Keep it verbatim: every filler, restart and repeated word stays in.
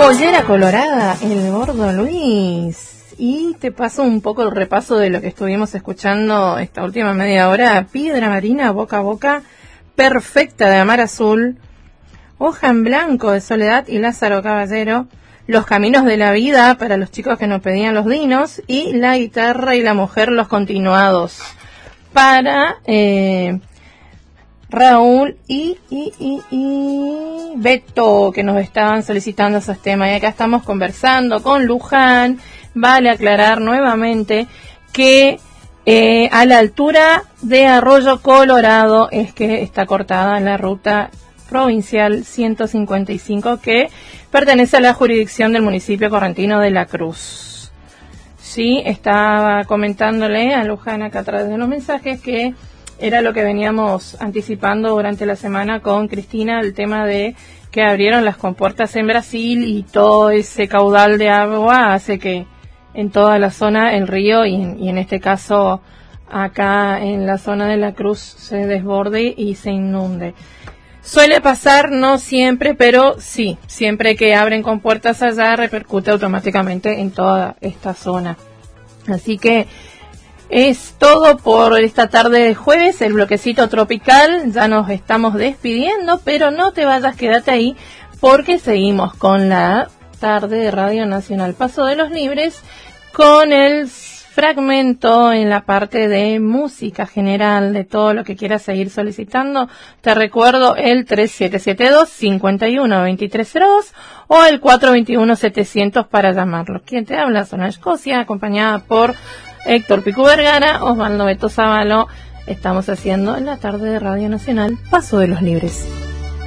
Pollera colorada, el gordo Luis. Y te paso un poco el repaso de lo que estuvimos escuchando esta última media hora. Piedra Marina, Boca a Boca, Perfecta de Amar Azul, Hoja en Blanco de Soledad y Lázaro Caballero, Los Caminos de la Vida para los chicos que nos pedían los dinos, y La Guitarra y la Mujer, Los Continuados para eh, Raúl y, y, y, y Beto, que nos estaban solicitando esos temas. Y acá estamos conversando con Luján. Vale aclarar nuevamente que eh, a la altura de Arroyo Colorado es que está cortada la ruta provincial ciento cincuenta y cinco, que pertenece a la jurisdicción del municipio correntino de La Cruz. Sí, estaba comentándole a Luján acá a través de los mensajes que era lo que veníamos anticipando durante la semana con Cristina, el tema de que abrieron las compuertas en Brasil y todo ese caudal de agua hace que en toda la zona, el río, y en, y en este caso acá en la zona de La Cruz, se desborde y se inunde. Suele pasar, no siempre, pero sí, siempre que abren compuertas allá repercute automáticamente en toda esta zona. Así que es todo por esta tarde de jueves, el bloquecito tropical. Ya nos estamos despidiendo, pero no te vayas, quédate ahí, porque seguimos con la tarde de Radio Nacional Paso de los Libres, con el fragmento en la parte de música general, de todo lo que quieras seguir solicitando. Te recuerdo el tres siete siete dos, cinco uno dos tres cero dos o el cuatro dos uno setecientos para llamarlo. Quien te habla, Zona Escocia, acompañada por Héctor Picu Vergara, Osvaldo Beto Sábalo. Estamos haciendo en la tarde de Radio Nacional Paso de los Libres.